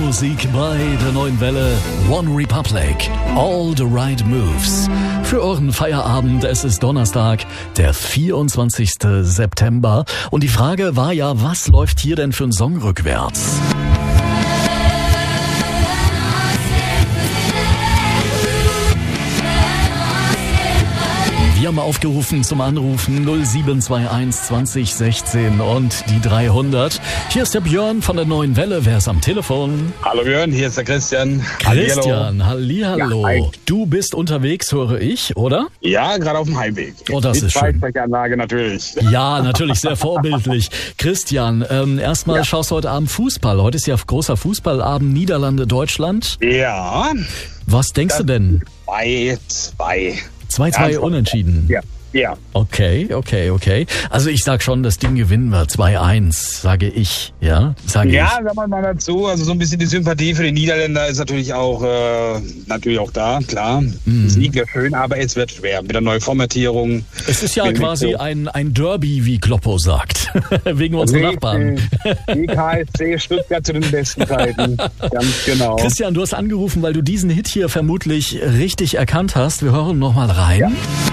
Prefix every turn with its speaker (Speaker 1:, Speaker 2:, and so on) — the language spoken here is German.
Speaker 1: Musik bei der Neuen Welle. One Republic, All the Right Moves. Für euren Feierabend, es ist Donnerstag, der 24. September. Und die Frage war ja, was läuft hier denn für ein Song rückwärts? Wir haben aufgerufen zum Anrufen 0721 20 16 und die 300. Hier ist der Björn von der Neuen Welle. Wer ist am Telefon?
Speaker 2: Hallo Björn, hier ist der Christian.
Speaker 1: Christian, hallihallo.
Speaker 2: Ja,
Speaker 1: du bist unterwegs, höre ich, oder?
Speaker 2: Ja, gerade auf dem Heimweg.
Speaker 1: Oh, das ist schön.
Speaker 2: Mit Freisprechanlage natürlich.
Speaker 1: Ja, natürlich, sehr vorbildlich. Christian, erstmal schaust du heute Abend Fußball. Heute ist ja großer Fußballabend Niederlande-Deutschland.
Speaker 2: Ja.
Speaker 1: Was denkst du denn?
Speaker 2: 2-2.
Speaker 1: 2-2 unentschieden.
Speaker 2: Ja.
Speaker 1: Okay. Also ich sag schon, das Ding gewinnen wir. 2-1, sage ich. Ja,
Speaker 2: sagen wir mal dazu. Also so ein bisschen die Sympathie für die Niederländer ist natürlich auch da, klar. Sieg wäre schön, aber es wird schwer. Mit der Neuformatierung.
Speaker 1: Es ist ja quasi ein Derby, wie Kloppo sagt. Wegen unserer Nachbarn.
Speaker 2: Die KSC Stuttgart zu den besten Zeiten. Ganz genau.
Speaker 1: Christian, du hast angerufen, weil du diesen Hit hier vermutlich richtig erkannt hast. Wir hören noch mal rein. Ja.